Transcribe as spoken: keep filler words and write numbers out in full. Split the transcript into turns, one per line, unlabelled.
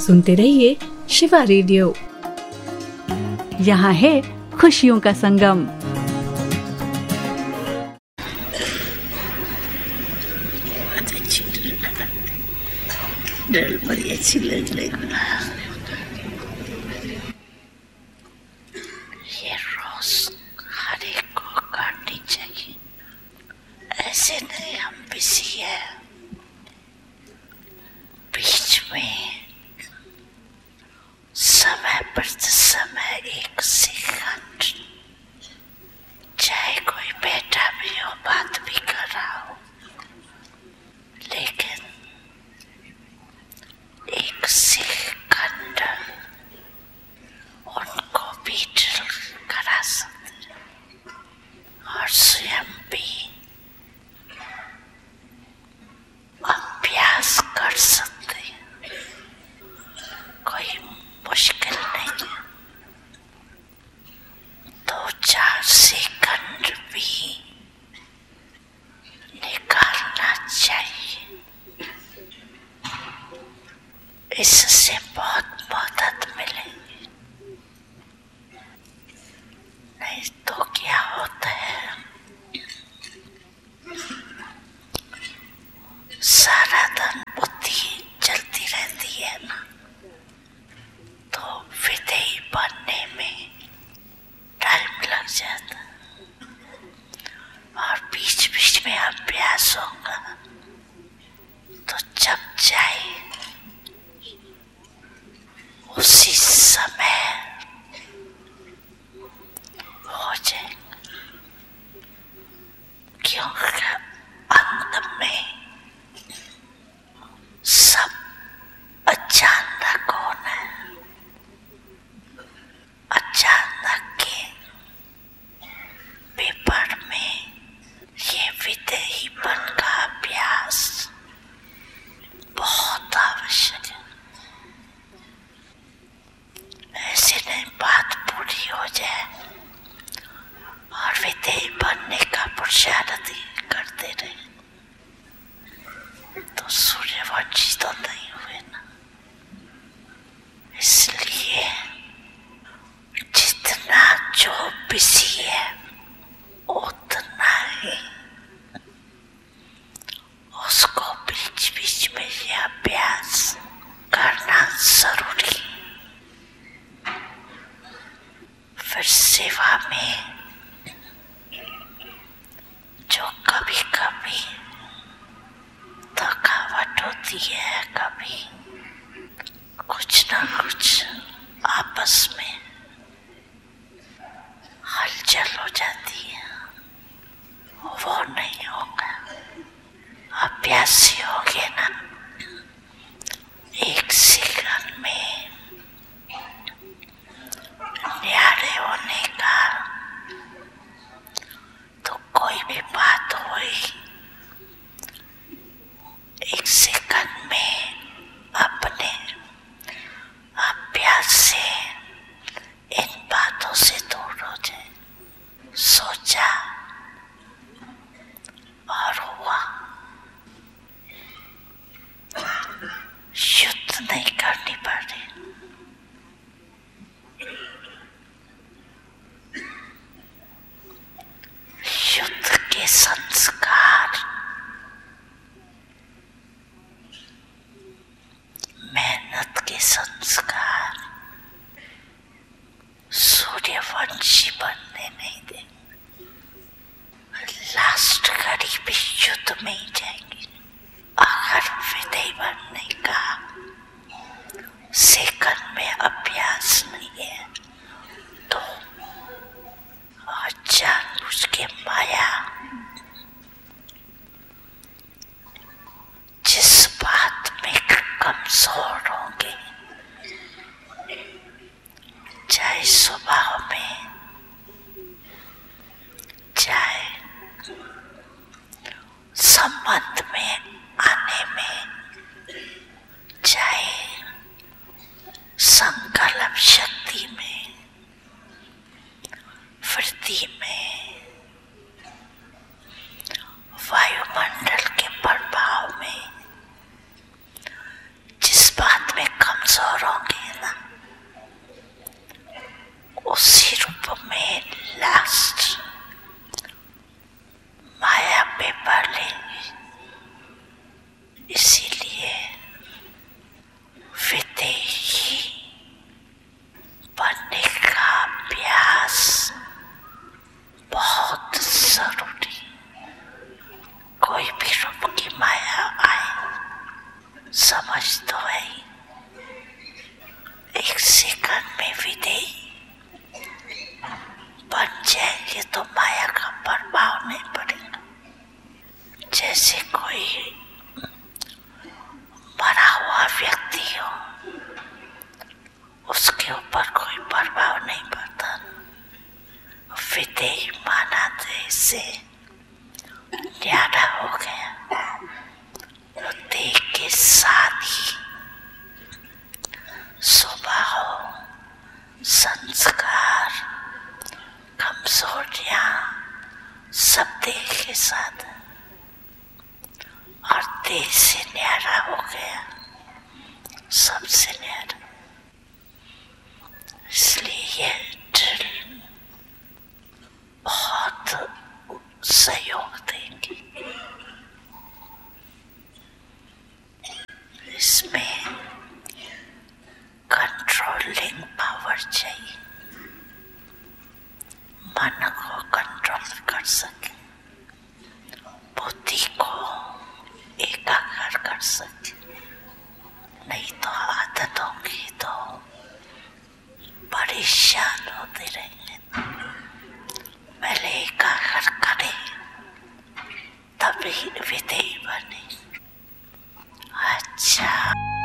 सुनते रहिए शिवा रेडियो। यहाँ है खुशियों का संगम।
डर बड़ी अच्छी लग रही ये रोज हर एक को काटनी चाहिए, ऐसे नहीं हम बिजी है। बीच में समय पर समय एक सेकंड, चाहे कोई बैठा भी हो बात भी कर रहा हो, लेकिन एक सेकंड उनको भी ड्रिल करा सकते और स्वयं भी अभ्यास कर सकते हैं। कोई मुश्किल नहीं है, दो चार सेकंड भी निकालना चाहिए। इससे बहुत मदद मिलेगी। नहीं तो क्या होता है, सारा दिन बुद्धि चलती रहती है ना, तो विधेय बनने में टाइम लग जाता है। और बीच बीच में अभ्यास होगा तो जब जाए उसी समय हो जाए, क्योंकि अंत में सब अचानक होना है। अचानक के पेपर में ये विधेयपन का अभ्यास बहुत आवश्यक है। ऐसे नहीं बात पूरी हो जाए और विधेय बनने का पुरुषार्थ करते रहे तो सूर्यवंशी तो नहीं हुए ना। इसलिए जितना जो बिजी है उतना ही उसको बीच बीच में ये अभ्यास करना जरूरी। फिर सेवा में जो कभी कभी थकावट होती है, कभी कुछ ना कुछ आपस में हलचल हो जाती है, वो नहीं होगा। अभ्यासी होगे ना, एक सेकंड में न्यारे होने का, तो कोई भी बात हुई एक सेकंड में अपने अभ्यास से इन बातों से दूर हो जाए। सोचा और हुआ, युद्ध नहीं करनी पड़ी। युद्ध के संस्कार मेहनत के संस्कार सूर्यवंशी बनने नहीं देंगे। लास्ट घड़ी भी युद्ध में ही जाएंगे। अगर विधेय बनने का सेकंड में अभ्यास नहीं है तो जानबूझ के माया जिस बात में कमजोर होंगे, चाहे स्वभाव में, चाहे संबंध में आने में, चाहे संकल्प शक्ति में, वृद्धि में, वायुमंडल के प्रभाव में, जिस बात में सोरोगे ना, उसी रूप में लास्ट माया पे पड़ लेंगे। इसीलिए विदेही बनने का अभ्यास बहुत जरूरी। कोई भी रूप की माया आए, समझ तो है ही, एक सेकंड में विदेही बन जाएंगे तो माया का प्रभाव नहीं पड़ेगा। जैसे कोई मरा हुआ व्यक्ति हो, उसके ऊपर कोई प्रभाव नहीं पड़ता। विदेही माना देह से न्यारा हो गया, तो देह के साथ ही स्वभाव, संस्कार, कमजोरियां सब देह के साथ, और देह से न्यारा हो गया, सबसे न्यारा। इसलिए ये ड्रिल बहुत सहयोग देंगे। इसमें